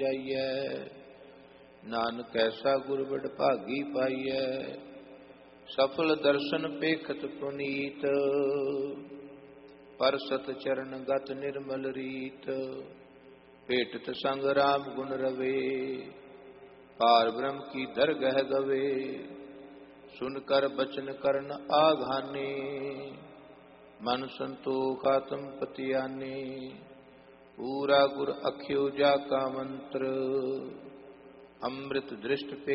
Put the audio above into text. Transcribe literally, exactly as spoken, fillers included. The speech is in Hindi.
जाइए। नानक ऐसा गुर बड़ भागी पाइए। सफल दर्शन पेखत पुनीत। परसत चरण गत निर्मल रीत। भेटत संग राम गुण रवे। पार ब्रह्म की दरगह गवे। सुनकर बचन करन आघाने। मन संतोख आत्म पतियाने। पूरा गुर अख्यो जा का मंत्र। अमृत दृष्ट पे